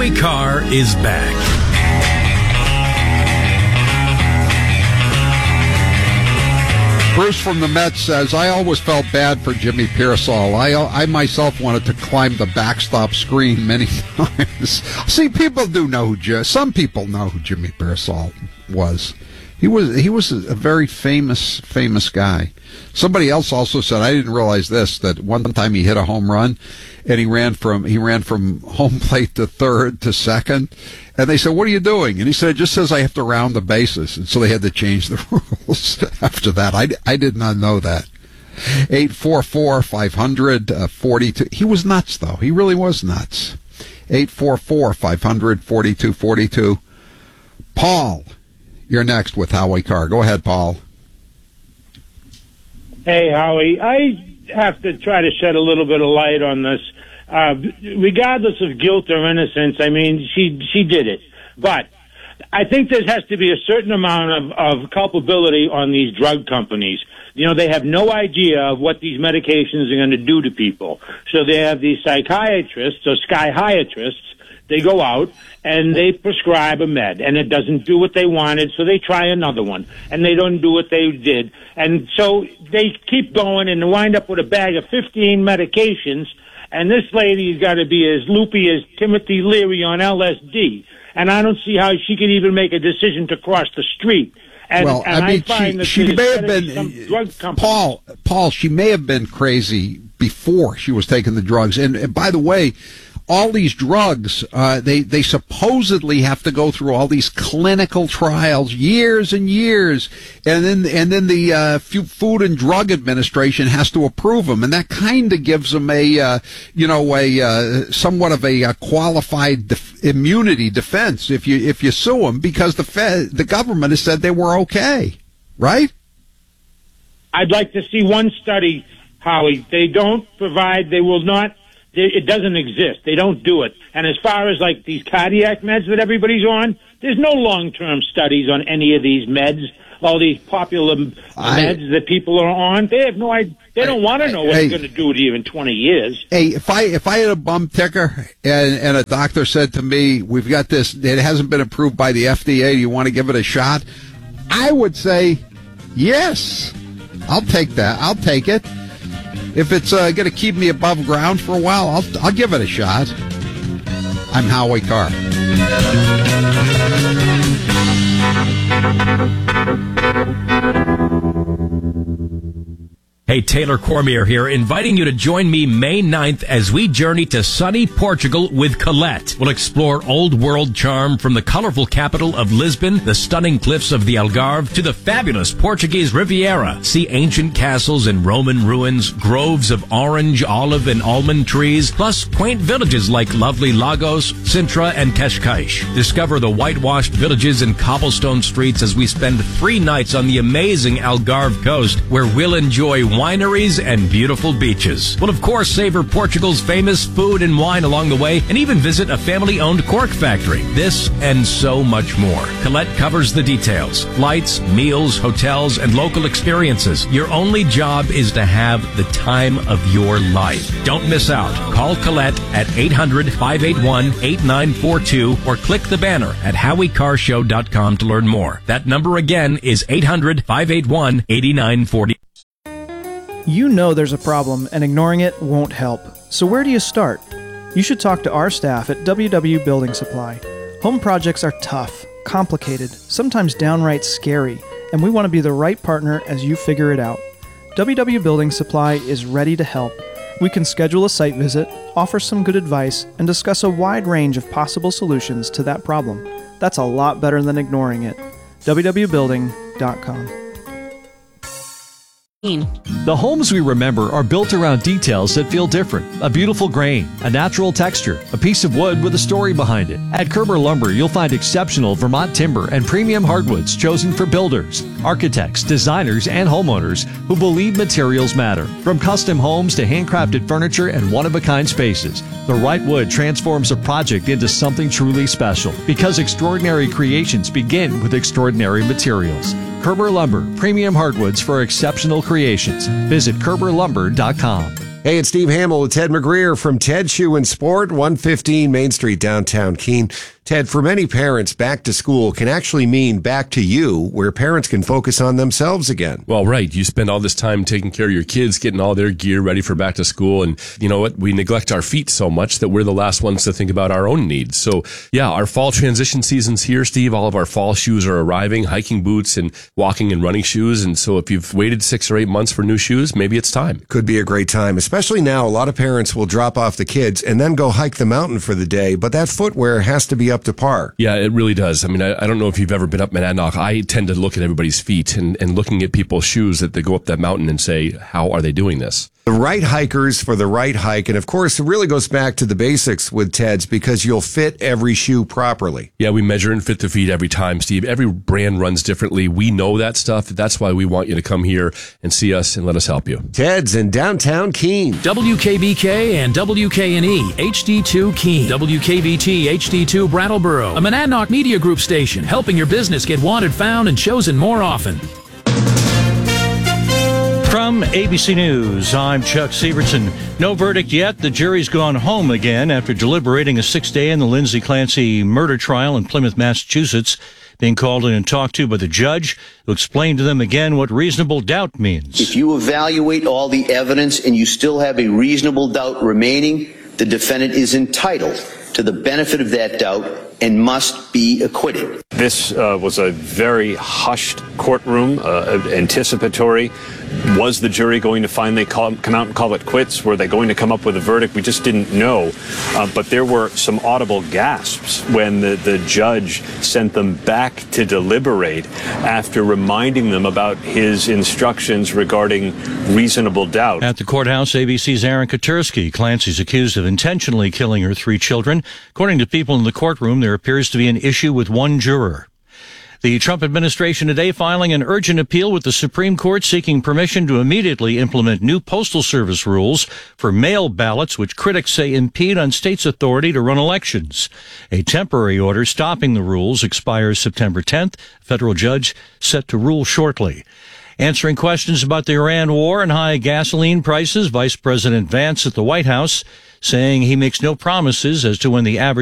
Howie Carr is back. Bruce from the Mets says, I always felt bad for Jimmy Piersall. I myself wanted to climb the backstop screen many times. See, people do know some people know who Jimmy Piersall was. He was a very famous guy. Somebody else also said, I didn't realize this, that one time he hit a home run and he ran from home plate to third to second. And they said, what are you doing? And he said, it just says I have to round the bases. And so they had to change the rules after that. I did not know that. 844-500-42. He was nuts, though. He really was nuts. 844-500-4242. Paul, you're next with Howie Carr. Go ahead, Paul. Hey, Howie. I have to try to shed a little bit of light on this. Regardless of guilt or innocence, I mean, she did it. But I think there has to be a certain amount of culpability on these drug companies. You know, they have no idea of what these medications are going to do to people. So they have these psychiatrists or skyhiatrists. They go out and they prescribe a med, and it doesn't do what they wanted, so they try another one, and they don't do what they did. And so they keep going and wind up with a bag of 15 medications, and this lady's got to be as loopy as Timothy Leary on LSD. And I don't see how she could even make a decision to cross the street. And, well, and I mean, I find that she may have been, drug company. Paul, she may have been crazy before she was taking the drugs. And by the way, all these drugs, they supposedly have to go through all these clinical trials, years and years, and then the Food and Drug Administration has to approve them, and that kind of gives them somewhat of a qualified immunity defense if you sue them, because the government has said they were okay, right? I'd like to see one study, Howie. They don't provide. They will not. It doesn't exist. They don't do it. And as far as like these cardiac meds that everybody's on, there's no long-term studies on any of these meds, all these popular meds that people are on. They have no idea. They don't want to know what it's going to do to you in 20 years. Hey, if I had a bum ticker and a doctor said to me, we've got this, it hasn't been approved by the FDA, do you want to give it a shot? I would say, yes. I'll take that. I'll take it. If it's going to keep me above ground for a while, I'll give it a shot. I'm Howie Carr. Hey, Taylor Cormier here, inviting you to join me May 9th as we journey to sunny Portugal with Colette. We'll explore old world charm from the colorful capital of Lisbon, the stunning cliffs of the Algarve, to the fabulous Portuguese Riviera. See ancient castles and Roman ruins, groves of orange, olive, and almond trees, plus quaint villages like lovely Lagos, Sintra, and Cascais. Discover the whitewashed villages and cobblestone streets as we spend 3 nights on the amazing Algarve coast, where we'll enjoy wineries and beautiful beaches. We'll, of course, savor Portugal's famous food and wine along the way, and even visit a family-owned cork factory. This and so much more. Colette covers the details. Flights, meals, hotels, and local experiences. Your only job is to have the time of your life. Don't miss out. Call Colette at 800-581-8942 or click the banner at HowieCarShow.com to learn more. That number again is 800-581-8942. You know there's a problem, and ignoring it won't help. So where do you start? You should talk to our staff at WW Building Supply. Home projects are tough, complicated, sometimes downright scary, and we want to be the right partner as you figure it out. WW Building Supply is ready to help. We can schedule a site visit, offer some good advice, and discuss a wide range of possible solutions to that problem. That's a lot better than ignoring it. www.building.com. The homes we remember are built around details that feel different. A beautiful grain, a natural texture, a piece of wood with a story behind it. At Kerber Lumber, you'll find exceptional Vermont timber and premium hardwoods chosen for builders, architects, designers, and homeowners who believe materials matter. From custom homes to handcrafted furniture and one-of-a-kind spaces, the right wood transforms a project into something truly special, because extraordinary creations begin with extraordinary materials. Kerber Lumber, premium hardwoods for exceptional creations. Visit KerberLumber.com. Hey, it's Steve Hamill with Ted McGreer from Ted Shoe and Sport, 115 Main Street, downtown Keene. Ted, for many parents, back to school can actually mean back to you, where parents can focus on themselves again. Well, right. You spend all this time taking care of your kids, getting all their gear ready for back to school. And you know what? We neglect our feet so much that we're the last ones to think about our own needs. So yeah, our fall transition season's here, Steve. All of our fall shoes are arriving, hiking boots and walking and running shoes. And so if you've waited 6 or 8 months for new shoes, maybe it's time. Could be a great time, especially now. A lot of parents will drop off the kids and then go hike the mountain for the day, but that footwear has to be up to par. Yeah, it really does. I mean, I don't know if you've ever been up Monadnock. I tend to look at everybody's feet and looking at people's shoes that they go up that mountain and say, how are they doing this? The right hikers for the right hike. And of course, it really goes back to the basics with Ted's because you'll fit every shoe properly. Yeah, we measure and fit the feet every time, Steve. Every brand runs differently. We know that stuff. That's why we want you to come here and see us and let us help you. Ted's in downtown Keene. WKBK and WKNE HD2 Keene. WKVT HD2 Brattleboro. A Monadnock Media Group station helping your business get wanted, found, and chosen more often. From ABC News, I'm Chuck Sievertson. No verdict yet. The jury's gone home again after deliberating a 6th day in the Lindsay Clancy murder trial in Plymouth, Massachusetts. Being called in and talked to by the judge, who explained to them again what reasonable doubt means. If you evaluate all the evidence and you still have a reasonable doubt remaining, the defendant is entitled to the benefit of that doubt and must be acquitted. This was a very hushed courtroom, anticipatory. Was the jury going to finally come out and call it quits? Were they going to come up with a verdict? We just didn't know. But there were some audible gasps when the judge sent them back to deliberate after reminding them about his instructions regarding reasonable doubt. At the courthouse, ABC's Aaron Katursky. Clancy's accused of intentionally killing her 3 children. According to people in the courtroom, there appears to be an issue with one juror. The Trump administration today filing an urgent appeal with the Supreme Court seeking permission to immediately implement new Postal Service rules for mail ballots, which critics say impede on states' authority to run elections. A temporary order stopping the rules expires September 10th. A federal judge set to rule shortly. Answering questions about the Iran war and high gasoline prices, Vice President Vance at the White House saying he makes no promises as to when the average